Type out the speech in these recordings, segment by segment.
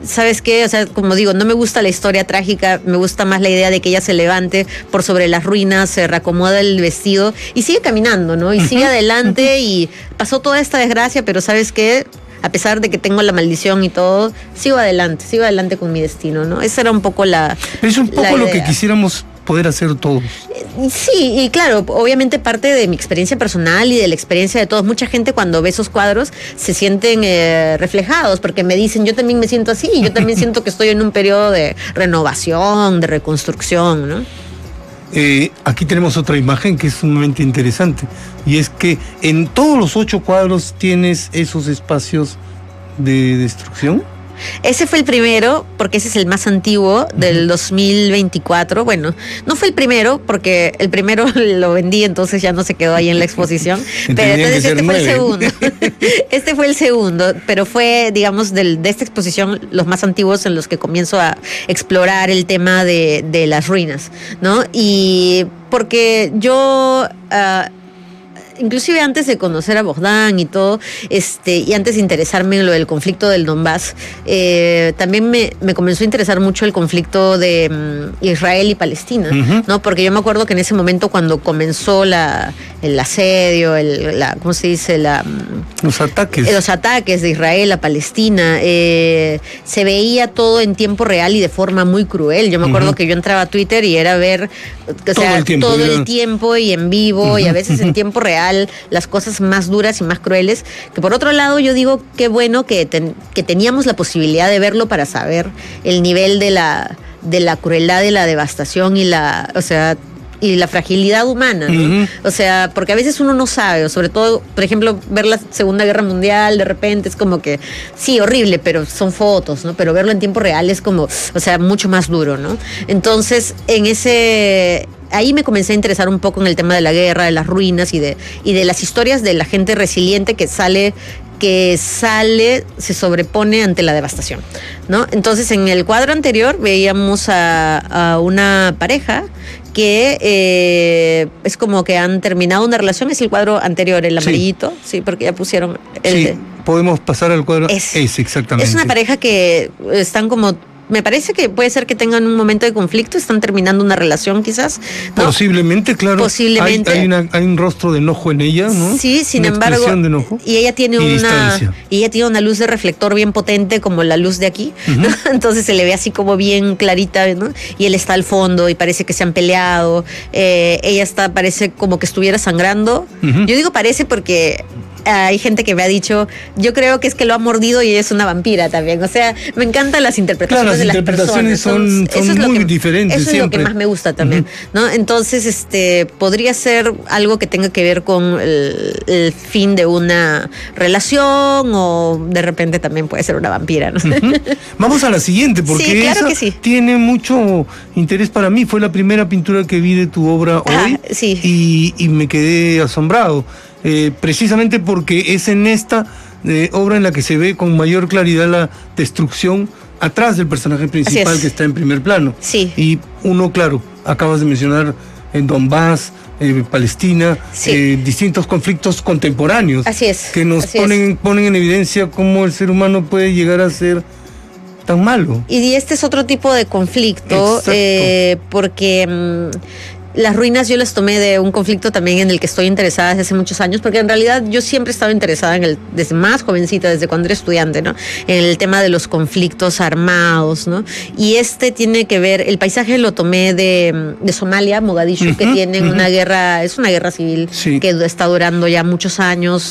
¿sabes qué? O sea, como digo, no me gusta la historia trágica, me gusta más la idea de que ella se levante por sobre las ruinas, se reacomoda el vestido y sigue caminando, ¿no? Y sigue adelante y pasó toda esta desgracia, pero ¿sabes qué? A pesar de que tengo la maldición y todo, sigo adelante con mi destino, ¿no? Esa era un poco Es un poco lo que quisiéramos poder hacer todos. Sí, y claro, obviamente parte de mi experiencia personal y de la experiencia de todos. Mucha gente cuando ve esos cuadros se sienten reflejados, porque me dicen, yo también me siento así, yo también siento que estoy en un periodo de renovación, de reconstrucción, ¿no? Aquí tenemos otra imagen que es sumamente interesante, y es que en todos los 8 cuadros tienes esos espacios de destrucción. Ese fue el primero, porque ese es el más antiguo, del 2024. Bueno, no fue el primero, porque el primero lo vendí, entonces ya no se quedó ahí en la exposición. Pero entonces este fue el segundo. Este fue el segundo, pero fue, digamos, de esta exposición los más antiguos en los que comienzo a explorar el tema de las ruinas, ¿no? Y porque yo... inclusive antes de conocer a Bogdan y todo, y antes de interesarme en lo del conflicto del Donbass, también me comenzó a interesar mucho el conflicto de Israel y Palestina, ¿no? Porque yo me acuerdo que en ese momento cuando comenzó el asedio, ¿cómo se dice? Los ataques de Israel a Palestina, se veía todo en tiempo real y de forma muy cruel. Yo me acuerdo que yo entraba a Twitter y era ver, todo el tiempo y en vivo y a veces en tiempo real las cosas más duras y más crueles, que por otro lado yo digo qué bueno que teníamos la posibilidad de verlo para saber el nivel de la crueldad, de la devastación y la fragilidad humana, ¿no? O sea, porque a veces uno no sabe, o sobre todo, por ejemplo, ver la Segunda Guerra Mundial de repente es como que, sí, horrible, pero son fotos, ¿no? Pero verlo en tiempo real es como, o sea, mucho más duro, ¿no? Entonces, ahí me comencé a interesar un poco en el tema de la guerra, de las ruinas y de las historias de la gente resiliente que se sobrepone ante la devastación, ¿no? Entonces, en el cuadro anterior veíamos a una pareja que es como que han terminado una relación. Es el cuadro anterior, el amarillito, sí, porque ya pusieron podemos pasar al cuadro. Es exactamente. Es una pareja que están como... Me parece que puede ser que tengan un momento de conflicto, están terminando una relación quizás, ¿no? Posiblemente, claro. Posiblemente. Hay un rostro de enojo en ella, ¿no? Sí, sin embargo, de enojo y ella tiene una luz de reflector bien potente como la luz de aquí, ¿no? Entonces se le ve así como bien clarita, ¿no? Y él está al fondo y parece que se han peleado. Ella parece como que estuviera sangrando. Yo digo parece porque... hay gente que me ha dicho, yo creo que es que lo ha mordido y ella es una vampira también. O sea, me encantan las interpretaciones de las personas. Son muy diferentes. Eso es lo que más me gusta también, ¿no? Entonces, podría ser algo que tenga que ver con el fin de una relación, o de repente también puede ser una vampira, ¿no? Vamos a la siguiente, porque sí, claro que sí. Tiene mucho interés para mí. Fue la primera pintura que vi de tu obra hoy. Sí. Y me quedé asombrado. Precisamente porque es en esta obra en la que se ve con mayor claridad la destrucción atrás del personaje principal que está en primer plano. Sí. Y uno, claro, acabas de mencionar en Donbass, Palestina, distintos conflictos contemporáneos. Así es. Que nos ponen en evidencia cómo el ser humano puede llegar a ser tan malo. Y este es otro tipo de conflicto, porque... las ruinas yo las tomé de un conflicto también en el que estoy interesada desde hace muchos años, porque en realidad yo siempre he estado interesada desde más jovencita, desde cuando era estudiante, ¿no? En el tema de los conflictos armados, ¿no? Y tiene que ver, el paisaje lo tomé de Somalia, Mogadishu, que tienen una guerra, es una guerra civil que está durando ya muchos años,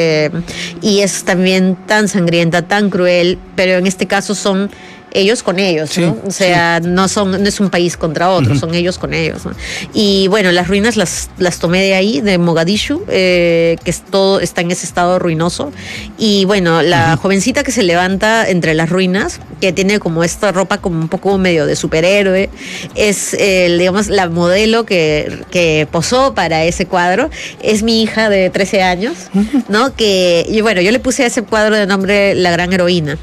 y es también tan sangrienta, tan cruel, pero en este caso son ellos con ellos, ¿no? O sea, no es un país contra otro, son ellos con ellos, ¿no? Y bueno, las ruinas las tomé de ahí, de Mogadishu, que todo está en ese estado ruinoso. Y bueno, la jovencita que se levanta entre las ruinas, que tiene como esta ropa como un poco medio de superhéroe, es, digamos, la modelo que posó para ese cuadro, es mi hija de 13 años, ¿no? Y bueno, yo le puse a ese cuadro de nombre La Gran Heroína.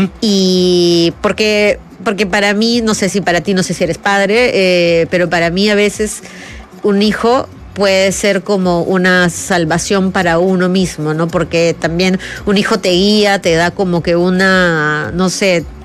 Y porque para mí, no sé si para ti, no sé si eres padre, pero para mí a veces un hijo puede ser como una salvación para uno mismo, ¿no? Porque también un hijo te guía, te da como que no sé,